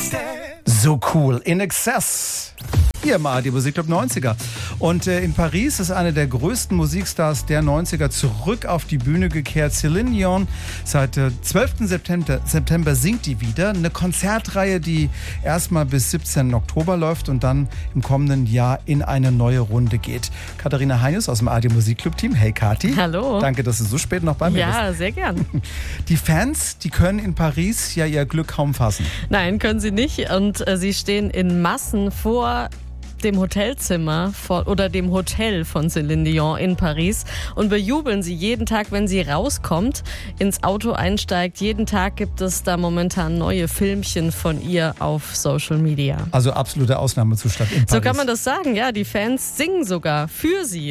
So cool, In Excess. Hier mal die Musikclub 90er. Und in Paris ist eine der größten Musikstars der 90er zurück auf die Bühne gekehrt. Céline Dion. Seit 12. September singt die wieder. Eine Konzertreihe, die erstmal bis 17. Oktober läuft und dann im kommenden Jahr in eine neue Runde geht. Katharina Heinius aus dem ARD Musikclub-Team. Hey Kathi. Hallo. Danke, dass du so spät noch bei mir bist. Ja, sehr gern. Die Fans, die können in Paris ja ihr Glück kaum fassen. Nein, können sie nicht. Und sie stehen in Massen vor dem Hotelzimmer oder dem Hotel von Céline Dion in Paris und bejubeln sie jeden Tag, wenn sie rauskommt, ins Auto einsteigt. Jeden Tag gibt es da momentan neue Filmchen von ihr auf Social Media. Also absoluter Ausnahmezustand in Paris. So kann man das sagen, ja. Die Fans singen sogar für sie.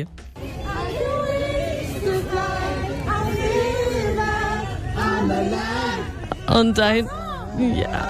Und dahin, ja.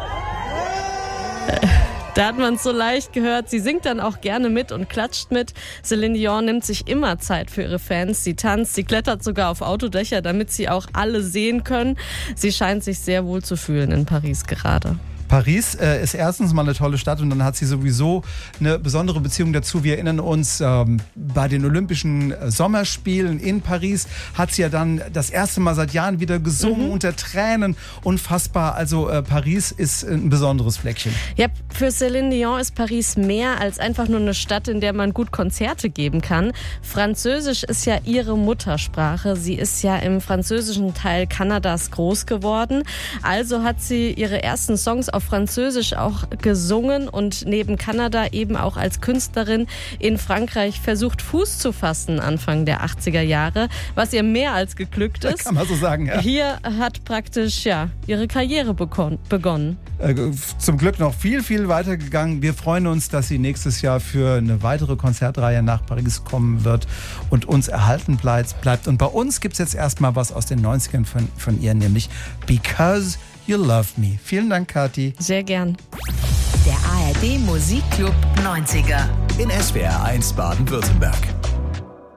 Da hat man es so leicht gehört. Sie singt dann auch gerne mit und klatscht mit. Céline Dion nimmt sich immer Zeit für ihre Fans. Sie tanzt, sie klettert sogar auf Autodächer, damit sie auch alle sehen können. Sie scheint sich sehr wohl zu fühlen in Paris gerade. Paris ist erstens mal eine tolle Stadt und dann hat sie sowieso eine besondere Beziehung dazu. Wir erinnern uns, bei den Olympischen Sommerspielen in Paris hat sie ja dann das erste Mal seit Jahren wieder gesungen unter Tränen. Unfassbar. Also Paris ist ein besonderes Fleckchen. Ja, für Céline Dion ist Paris mehr als einfach nur eine Stadt, in der man gut Konzerte geben kann. Französisch ist ja ihre Muttersprache. Sie ist ja im französischen Teil Kanadas groß geworden. Also hat sie ihre ersten Songs auf Französisch auch gesungen und neben Kanada eben auch als Künstlerin in Frankreich versucht, Fuß zu fassen Anfang der 80er Jahre, was ihr mehr als geglückt ist. Kann man so sagen, ja. Hier hat praktisch ihre Karriere begonnen. Zum Glück noch viel, viel weiter gegangen. Wir freuen uns, dass sie nächstes Jahr für eine weitere Konzertreihe nach Paris kommen wird und uns erhalten bleibt. Und bei uns gibt es jetzt erstmal was aus den 90ern von ihr, nämlich Because You Love Me. Vielen Dank, Kathi. Sehr gern. Der ARD Musikclub 90er. In SWR 1 Baden-Württemberg.